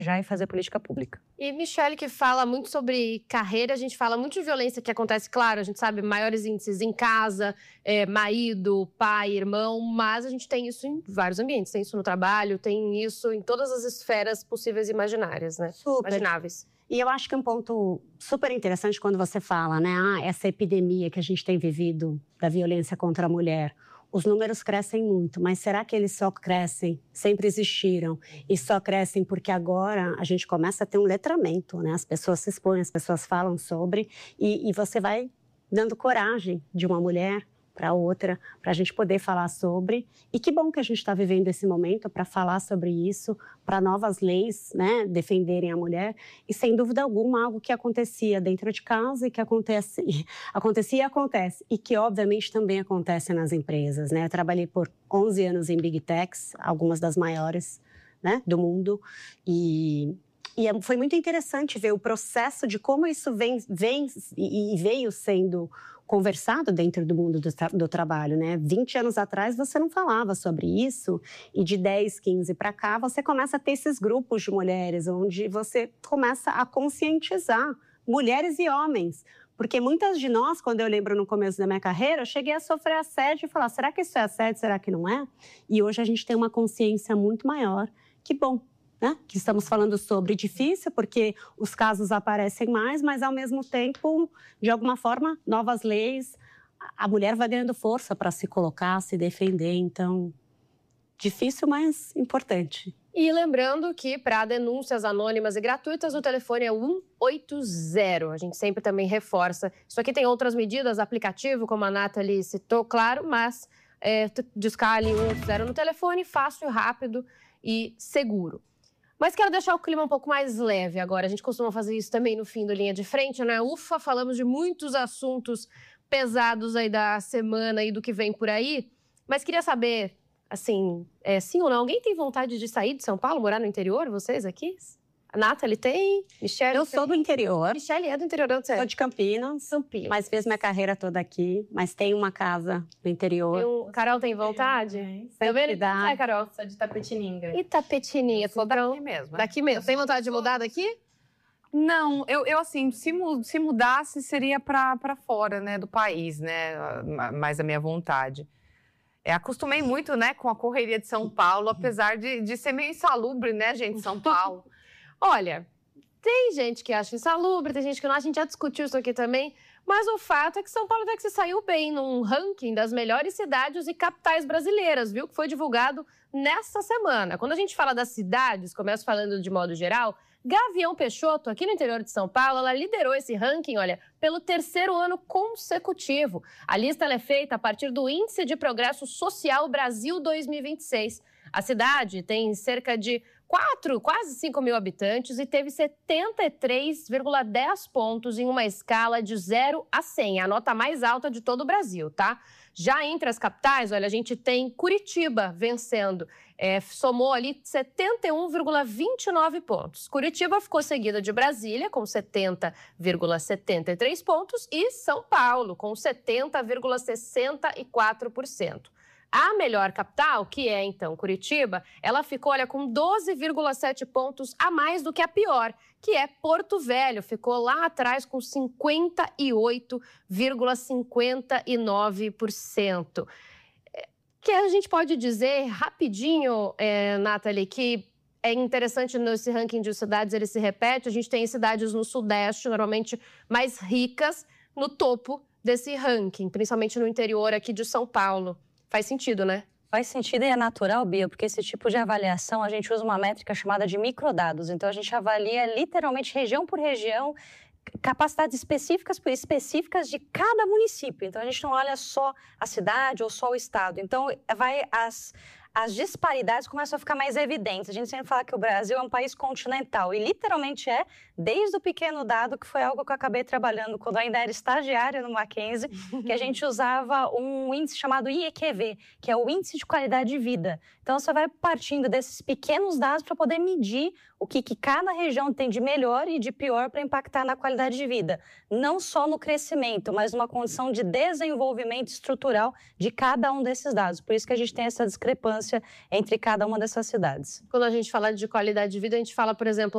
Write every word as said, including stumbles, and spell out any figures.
já e fazer política pública. E Michele, que fala muito sobre carreira, a gente fala muito de violência que acontece, claro, a gente sabe, maiores índices em casa, é, marido, pai, irmão, mas a gente tem isso em vários ambientes, tem isso no trabalho, tem isso em todas as esferas possíveis e imaginárias, né? Super. Imagináveis. E eu acho que um ponto super interessante quando você fala, né, ah, essa epidemia que a gente tem vivido da violência contra a mulher, os números crescem muito, mas será que eles só crescem, sempre existiram, e só crescem porque agora a gente começa a ter um letramento, né? As pessoas se expõem, as pessoas falam sobre, e, e você vai dando coragem de uma mulher para outra, para a gente poder falar sobre. E que bom que a gente está vivendo esse momento para falar sobre isso, para novas leis, né, defenderem a mulher. E, sem dúvida alguma, algo que acontecia dentro de casa e que acontece, acontecia e acontece. E que, obviamente, também acontece nas empresas, né? Eu trabalhei por onze anos em Big Techs, algumas das maiores, né, do mundo. E... E foi muito interessante ver o processo de como isso vem, vem e veio sendo conversado dentro do mundo do, tra do trabalho, né? vinte anos atrás você não falava sobre isso, e de dez, quinze para cá você começa a ter esses grupos de mulheres, onde você começa a conscientizar mulheres e homens. Porque muitas de nós, quando eu lembro no começo da minha carreira, eu cheguei a sofrer assédio e falar, será que isso é assédio, será que não é? E hoje a gente tem uma consciência muito maior. Que bom. Né? Que estamos falando sobre difícil, porque os casos aparecem mais, mas, ao mesmo tempo, de alguma forma, novas leis, a mulher vai ganhando força para se colocar, se defender. Então, difícil, mas importante. E lembrando que, para denúncias anônimas e gratuitas, o telefone é um oito zero. A gente sempre também reforça. Isso aqui tem outras medidas, aplicativo, como a Nathalie citou, claro, mas é, discar ali um oito zero no telefone, fácil, rápido e seguro. Mas quero deixar o clima um pouco mais leve agora. A gente costuma fazer isso também no fim do Linha de Frente, né? Ufa, falamos de muitos assuntos pesados aí da semana e do que vem por aí. Mas queria saber, assim, é, sim ou não, alguém tem vontade de sair de São Paulo, morar no interior, vocês aqui? A Nathalie tem? Michele Eu tem? sou do interior. Michele é do interior, não sei. Sou de Campinas, Campinas. Mas fiz minha carreira toda aqui. Mas tenho uma casa no interior. Tem um... Carol tem vontade? É, Tá vendo? dá. É, Carol? Sou de Tapetininga. Itapetininga. Sou Padrão. daqui mesmo. Daqui mesmo. Tem vontade de mudar daqui? Não, eu, eu assim, se, mu se mudasse seria para fora, né, do país, né, mais a minha vontade. É, acostumei muito, né, com a correria de São Paulo, apesar de, de ser meio insalubre, né, gente, São Paulo. Olha, tem gente que acha insalubre, tem gente que não acha, a gente já discutiu isso aqui também, mas o fato é que São Paulo até que se saiu bem num ranking das melhores cidades e capitais brasileiras, viu? Que foi divulgado nesta semana. Quando a gente fala das cidades, começo falando de modo geral, Gavião Peixoto, aqui no interior de São Paulo, ela liderou esse ranking, olha, pelo terceiro ano consecutivo. A lista ela é feita a partir do Índice de Progresso Social Brasil dois mil e vinte e seis. A cidade tem cerca de quatro, quase cinco mil habitantes e teve setenta e três vírgula dez pontos em uma escala de zero a cem, a nota mais alta de todo o Brasil, tá? Já entre as capitais, olha, a gente tem Curitiba vencendo, é, somou ali setenta e um vírgula vinte e nove pontos. Curitiba ficou seguida de Brasília, com setenta vírgula setenta e três pontos, e São Paulo, com setenta vírgula sessenta e quatro por cento. A melhor capital, que é, então, Curitiba, ela ficou, olha, com doze vírgula sete pontos a mais do que a pior, que é Porto Velho. Ficou lá atrás com cinquenta e oito vírgula cinquenta e nove por cento. Que a gente pode dizer rapidinho, é, Nathalie, que é interessante nesse ranking de cidades, ele se repete. A gente tem cidades no Sudeste, normalmente mais ricas, no topo desse ranking, principalmente no interior aqui de São Paulo. Faz sentido, né? Faz sentido e é natural, Bia, porque esse tipo de avaliação a gente usa uma métrica chamada de microdados. Então a gente avalia literalmente região por região, capacidades específicas por específicas de cada município. Então a gente não olha só a cidade ou só o estado. Então vai as as disparidades começam a ficar mais evidentes. A gente sempre fala que o Brasil é um país continental, e literalmente é, desde o pequeno dado, que foi algo que eu acabei trabalhando quando eu ainda era estagiária no Mackenzie, que a gente usava um índice chamado I E Q V, que é o Índice de Qualidade de Vida. Então, você vai partindo desses pequenos dados para poder medir o que, que cada região tem de melhor e de pior para impactar na qualidade de vida. Não só no crescimento, mas numa condição de desenvolvimento estrutural de cada um desses dados. Por isso que a gente tem essa discrepância entre cada uma dessas cidades. Quando a gente fala de qualidade de vida, a gente fala, por exemplo,